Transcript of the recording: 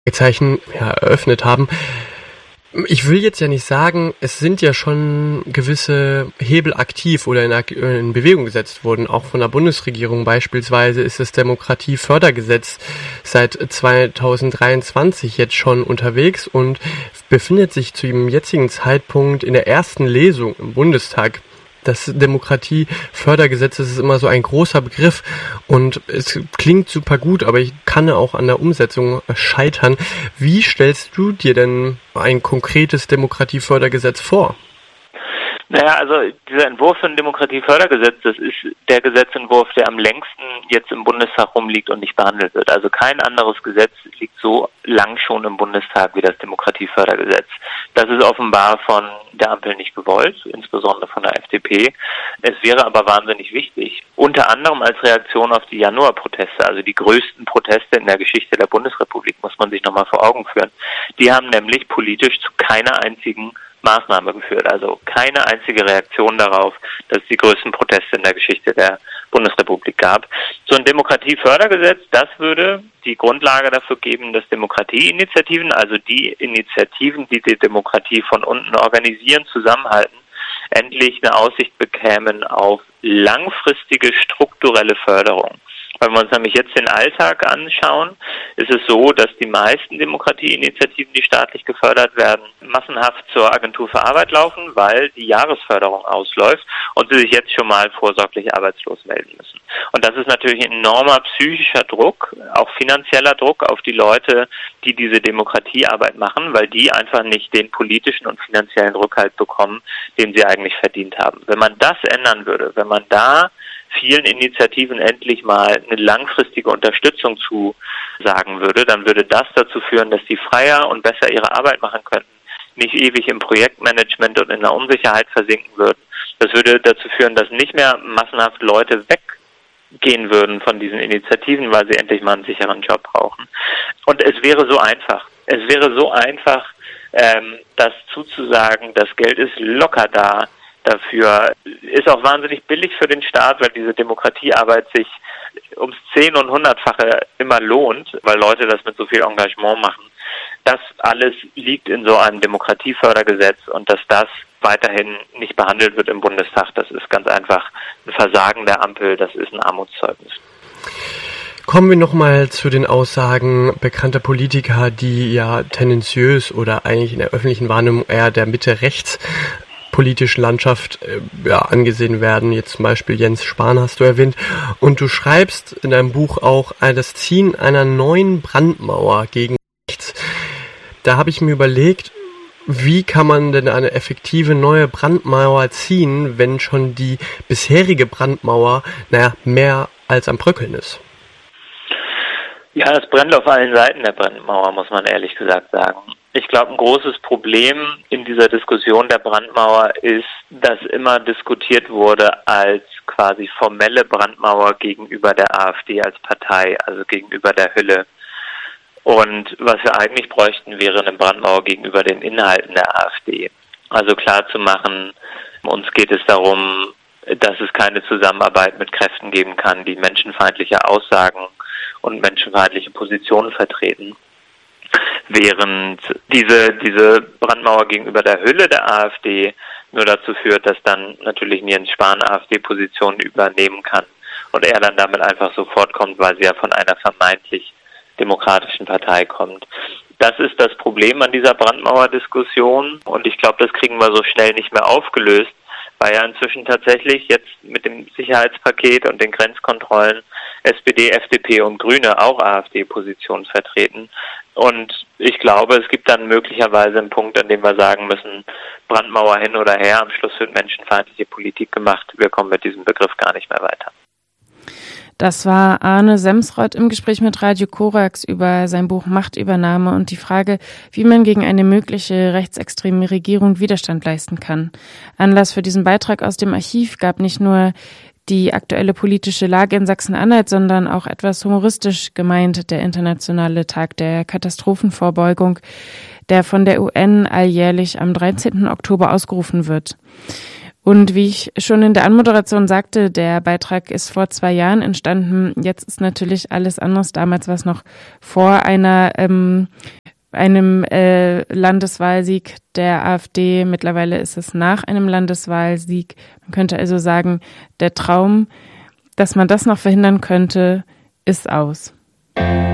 Zeichen eröffnet haben. Ich will jetzt ja nicht sagen, es sind ja schon gewisse Hebel aktiv oder in Bewegung gesetzt worden. Auch von der Bundesregierung beispielsweise ist das Demokratiefördergesetz seit 2023 jetzt schon unterwegs und befindet sich zu dem jetzigen Zeitpunkt in der ersten Lesung im Bundestag. Das Demokratiefördergesetz ist immer so ein großer Begriff und es klingt super gut, aber ich kann auch an der Umsetzung scheitern. Wie stellst du dir denn ein konkretes Demokratiefördergesetz vor? Naja, also dieser Entwurf für ein Demokratiefördergesetz, das ist der Gesetzentwurf, der am längsten jetzt im Bundestag rumliegt und nicht behandelt wird. Also kein anderes Gesetz liegt so lang schon im Bundestag wie das Demokratiefördergesetz. Das ist offenbar von der Ampel nicht gewollt, insbesondere von der FDP. Es wäre aber wahnsinnig wichtig, unter anderem als Reaktion auf die Januarproteste, also die größten Proteste in der Geschichte der Bundesrepublik, muss man sich nochmal vor Augen führen. Die haben nämlich politisch zu keiner einzigen Maßnahme geführt, also keine einzige Reaktion darauf, dass es die größten Proteste in der Geschichte der Bundesrepublik gab. So ein Demokratiefördergesetz, das würde die Grundlage dafür geben, dass Demokratieinitiativen, also die Initiativen, die die Demokratie von unten organisieren, zusammenhalten, endlich eine Aussicht bekämen auf langfristige strukturelle Förderung. Wenn wir uns nämlich jetzt den Alltag anschauen, ist es so, dass die meisten Demokratieinitiativen, die staatlich gefördert werden, massenhaft zur Agentur für Arbeit laufen, weil die Jahresförderung ausläuft und sie sich jetzt schon mal vorsorglich arbeitslos melden müssen. Und das ist natürlich ein enormer psychischer Druck, auch finanzieller Druck auf die Leute, die diese Demokratiearbeit machen, weil die einfach nicht den politischen und finanziellen Rückhalt bekommen, den sie eigentlich verdient haben. Wenn man das ändern würde, wenn man da vielen Initiativen endlich mal eine langfristige Unterstützung zusagen würde, dann würde das dazu führen, dass die freier und besser ihre Arbeit machen könnten, nicht ewig im Projektmanagement und in der Unsicherheit versinken würden. Das würde dazu führen, dass nicht mehr massenhaft Leute weggehen würden von diesen Initiativen, weil sie endlich mal einen sicheren Job brauchen. Und es wäre so einfach. Es wäre so einfach, das zuzusagen, das Geld ist locker da. Dafür ist auch wahnsinnig billig für den Staat, weil diese Demokratiearbeit sich ums 10- und 100-fache immer lohnt, weil Leute das mit so viel Engagement machen. Das alles liegt in so einem Demokratiefördergesetz und dass das weiterhin nicht behandelt wird im Bundestag, das ist ganz einfach ein Versagen der Ampel, das ist ein Armutszeugnis. Kommen wir nochmal zu den Aussagen bekannter Politiker, die ja tendenziös oder eigentlich in der öffentlichen Wahrnehmung eher der Mitte-Rechts politischen Landschaft angesehen werden. Jetzt zum Beispiel Jens Spahn hast du erwähnt. Und du schreibst in deinem Buch auch das Ziehen einer neuen Brandmauer gegen rechts. Da habe ich mir überlegt, wie kann man denn eine effektive neue Brandmauer ziehen, wenn schon die bisherige Brandmauer, mehr als am Bröckeln ist? Ja, es brennt auf allen Seiten der Brandmauer, muss man ehrlich gesagt sagen. Ich glaube, ein großes Problem in dieser Diskussion der Brandmauer ist, dass immer diskutiert wurde als quasi formelle Brandmauer gegenüber der AfD als Partei, also gegenüber der Hülle. Und was wir eigentlich bräuchten, wäre eine Brandmauer gegenüber den Inhalten der AfD. Also klar zu machen, uns geht es darum, dass es keine Zusammenarbeit mit Kräften geben kann, die menschenfeindliche Aussagen und menschenfeindliche Positionen vertreten. Während diese Brandmauer gegenüber der Hülle der AfD nur dazu führt, dass dann natürlich Jens Spahn AfD-Positionen übernehmen kann und er dann damit einfach sofort kommt, weil sie ja von einer vermeintlich demokratischen Partei kommt. Das ist das Problem an dieser Brandmauer-Diskussion und ich glaube, das kriegen wir so schnell nicht mehr aufgelöst, weil ja inzwischen tatsächlich jetzt mit dem Sicherheitspaket und den Grenzkontrollen SPD, FDP und Grüne auch AfD-Positionen vertreten. Und ich glaube, es gibt dann möglicherweise einen Punkt, an dem wir sagen müssen, Brandmauer hin oder her, am Schluss wird menschenfeindliche Politik gemacht. Wir kommen mit diesem Begriff gar nicht mehr weiter. Das war Arne Semsrott im Gespräch mit Radio Korax über sein Buch Machtübernahme und die Frage, wie man gegen eine mögliche rechtsextreme Regierung Widerstand leisten kann. Anlass für diesen Beitrag aus dem Archiv gab nicht nur die aktuelle politische Lage in Sachsen-Anhalt, sondern auch etwas humoristisch gemeint, der Internationale Tag der Katastrophenvorbeugung, der von der UN alljährlich am 13. Oktober ausgerufen wird. Und wie ich schon in der Anmoderation sagte, der Beitrag ist vor 2 Jahren entstanden. Jetzt ist natürlich alles anders. Damals war es noch vor einem Landeswahlsieg der AfD. Mittlerweile ist es nach einem Landeswahlsieg. Man könnte also sagen, der Traum, dass man das noch verhindern könnte, ist aus.